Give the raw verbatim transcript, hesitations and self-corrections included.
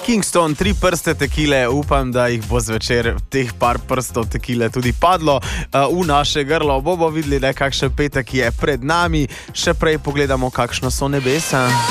Kingston, tri prste tekile, upam, da jih bo zvečer teh par prstov tekile tudi padlo uh, v naše grlo. Bomo videli, da kakšen petek je pred nami, še prej pogledamo, kakšno so nebesa.